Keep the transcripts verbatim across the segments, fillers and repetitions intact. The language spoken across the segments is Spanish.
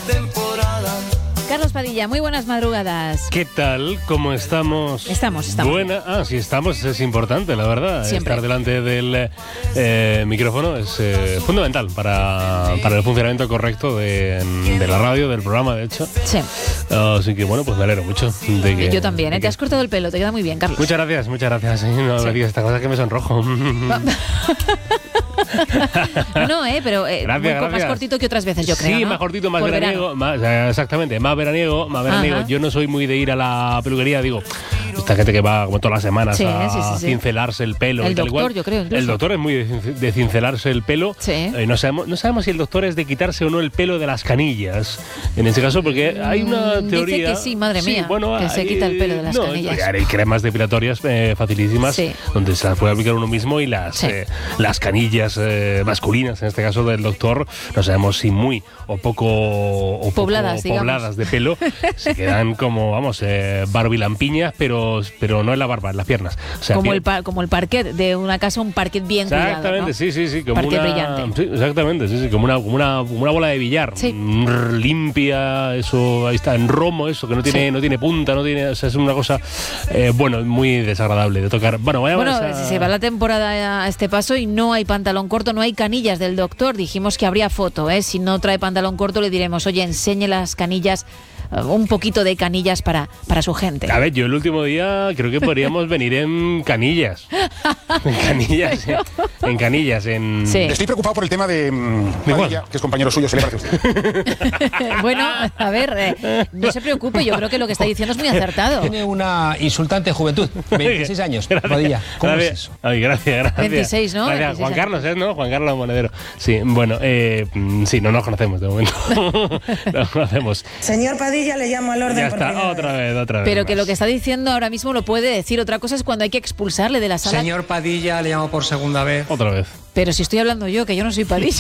temporada. Carlos Padilla, muy buenas madrugadas. ¿Qué tal? ¿Cómo estamos? Estamos, estamos. Buena. Ah, sí, estamos. Es importante, la verdad. Siempre. Estar delante del eh, micrófono es eh, fundamental para, para el funcionamiento correcto de, de la radio, del programa, de hecho. Sí. Así que, bueno, pues me alegro mucho de que... Yo también, ¿eh? de Te que... has cortado el pelo, te queda muy bien, Carlos. Muchas gracias, muchas gracias. Sí, no, Sí. me digas esta cosa que me sonrojo. No, eh, pero eh, Gracias, muy, gracias. más cortito que otras veces, yo creo, Sí, ¿no? más cortito, más Por veraniego. verano. Más, eh, exactamente, más veraniego, más veraniego. Ajá. Yo no soy muy de ir a la peluquería, digo, esta gente que va como todas las semanas Sí, a sí, sí, sí. cincelarse el pelo. El y tal doctor, igual. yo creo, incluso. El doctor es muy de, cince- de cincelarse el pelo. Sí. Eh, no, sabemos, no sabemos si el doctor es de quitarse o no el pelo de las canillas, en ese caso, porque hay una Mm, teoría... dice que sí, madre mía, bueno, que se hay- quita el pelo de las no, canillas. Hay cremas depilatorias eh, facilísimas, Sí. donde se las puede aplicar uno mismo, y las, Sí. eh, las canillas eh, masculinas, en este caso del doctor, no sabemos si muy o poco, o poco Pobladas, digamos. pobladas de pelo, se quedan como, vamos, eh, barbilampiñas, pero, pero no en la barba, en las piernas. O sea, Como pie- el, par- como el parquet de una casa, un parquet bien cuidado, Exactamente, ¿no? sí, sí, sí, como Parquet una, brillante. sí, exactamente, sí, sí, como una, como una, como una bola de billar, Sí. Mm, limpia, eso, ahí está, en romo, eso, que no tiene, Sí. no tiene punta, no tiene, o sea, es una cosa, eh, bueno, muy desagradable de tocar. Bueno, vayamos Bueno, a... si se va la temporada a este paso y no hay pantalón corto, no hay canillas del doctor, dijimos que habría foto, ¿eh? Si no trae pantalón corto le diremos, oye, enseñe las canillas, eh, un poquito de canillas para, para su gente. A ver, yo el último día creo que podríamos venir en canillas. En canillas, en, en canillas, en... Sí. Estoy preocupado por el tema de mm, cuál? Padilla, que es compañero suyo, se le parece a usted. Bueno, a ver, eh, no se preocupe, yo creo que lo que está diciendo es muy acertado. Tiene una insultante juventud, veintiséis años, Padilla. ¿Cómo Gracias. es eso? Ay, gracias, gracias. veintiséis, ¿no? Gracias. veintiséis Juan Carlos, ¿eh? ¿No? Juan Carlos Monedero. Sí, bueno, eh, mm, sí, no nos conocemos de momento. No nos conocemos. Señor Padilla, le llamo al orden Ya por está, primera otra vez. vez, otra vez. Pero que más. lo que está diciendo ahora mismo lo puede decir. Otra cosa es cuando hay que expulsarle de la sala. Señor Padilla, le llamo por segunda vez. Otra vez. Pero si estoy hablando yo, que yo no soy Padilla.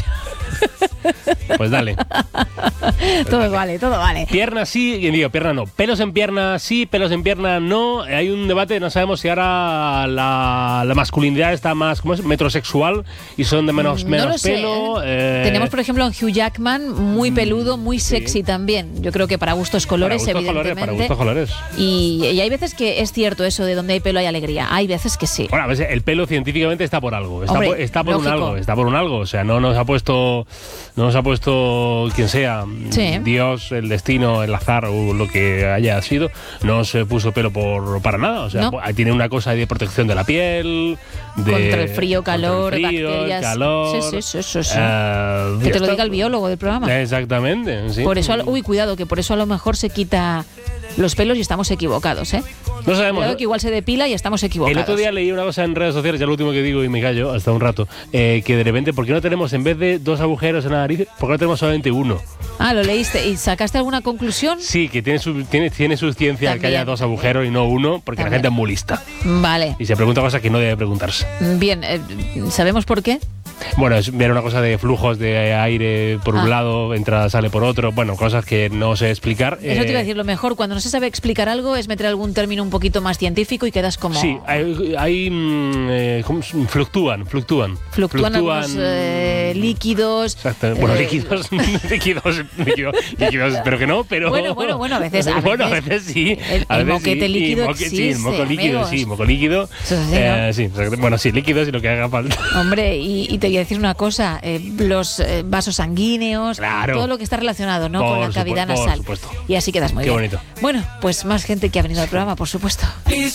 Pues dale. Todo vale, todo vale. Pierna sí, y digo, pierna no. Pelos en pierna sí, pelos en pierna no. Hay un debate, no sabemos si ahora la, la masculinidad está más, ¿cómo es? Metrosexual y son de menos, No menos lo sé, pelo. ¿eh? eh, Tenemos, por ejemplo, a Hugh Jackman, muy peludo, muy sexy también. Yo creo que para gustos colores, para gustos colores, evidentemente. para gustos colores. Y, y hay veces que es cierto eso de donde hay pelo hay alegría. Hay veces que sí. Bueno, a veces el pelo científicamente está por algo. Está, Hombre, por, está por un lógico. algo. Está por un algo. O sea, no nos ha puesto, no nos ha puesto quien sea, Sí. Dios, el destino, el azar o lo que haya sido. No se puso pelo por para nada. O sea, No. pues, tiene una cosa de protección de la piel, de, Contra el frío, calor, contra el frío, el bacterias. calor. Sí, sí, sí, sí, sí. eh, Que ya te lo está. diga el biólogo del programa. Exactamente. Sí. Por eso, al- uy, cuidado, que por eso a lo mejor se quita los pelos y estamos equivocados, ¿eh? no sabemos. Cuidado que igual se depila y estamos equivocados. El otro día leí una cosa en redes sociales, ya lo último que digo y me callo hasta un rato, eh, que de repente, ¿por qué no tenemos, en vez de dos agujeros en la nariz, por qué no tenemos solamente uno? Ah, lo leíste. ¿Y sacaste alguna conclusión? Sí, que tiene su, tiene, tiene su ciencia el que haya También. dos agujeros y no uno, porque También. la gente es muy lista Vale. y se pregunta cosas que no debe preguntarse. Bien, eh, ¿sabemos por qué? Bueno, es ver una cosa de flujos de aire por Ah. un lado, entra, sale por otro, bueno, cosas que no sé explicar. Eso te iba a eh, decir, lo mejor cuando no se sabe explicar algo es meter algún término un poquito más científico y quedas como... Sí, hay, hay, mm, eh, ¿cómo se- fluctúan, fluctúan. Fluctúan algunos eh, líquidos. Exacto. Bueno, eh, líquidos, líquidos, líquidos, líquidos, espero que no, pero... Bueno, bueno, bueno, a veces- a bueno, a veces veces sí. el- a el veces moquete sí, líquido y moque- Sí, existe, moco líquido, amigos. sí, moco líquido. Eso es así, ¿no? Eh, sí, exacto. Bueno, sí, líquidos y lo que haga falta. Hombre, y, y te voy a decir una cosa, eh, los eh, vasos sanguíneos, Claro. todo lo que está relacionado, ¿no? Por con la cavidad supuesto, por nasal. supuesto. Y así quedas muy Qué bien. bonito. Bueno, pues más gente que ha venido al programa, por supuesto. Y